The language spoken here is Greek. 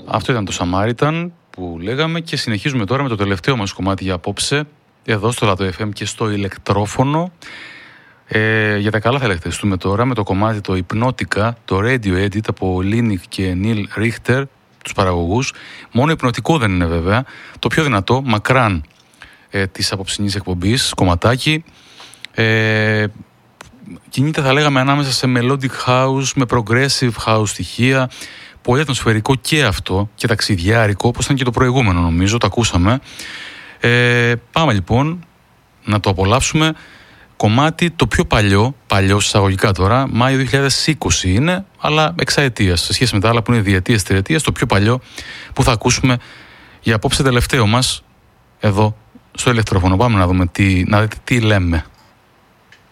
Αυτό ήταν το Samaritan που λέγαμε και συνεχίζουμε τώρα με το τελευταίο μας κομμάτι για απόψε εδώ στο Λατό FM και στο ηλεκτρόφωνο. Για τα καλά θα ελεγχθούμε τώρα με το κομμάτι το Hypnotica, το Radio Edit από Λίνικ και Νίλ Ρίχτερ, τους παραγωγούς. Μόνο υπνοτικό δεν είναι βέβαια, το πιο δυνατό, μακράν της απόψινής εκπομπής, κομματάκι. Κινείται θα λέγαμε ανάμεσα σε melodic house με progressive house στοιχεία, πολύ ατμοσφαιρικό και αυτό και ταξιδιάρικο, όπως ήταν και το προηγούμενο νομίζω, το ακούσαμε. Πάμε λοιπόν να το απολαύσουμε. Κομμάτι το πιο παλιό εισαγωγικά τώρα, Μάιο 2020 είναι, αλλά εξαετίας σε σχέση με τα άλλα που είναι διετίας, τριετίας, το πιο παλιό που θα ακούσουμε για απόψε τελευταίο μας εδώ στο ηλεκτρόφωνο. Πάμε να δούμε να δείτε τι λέμε.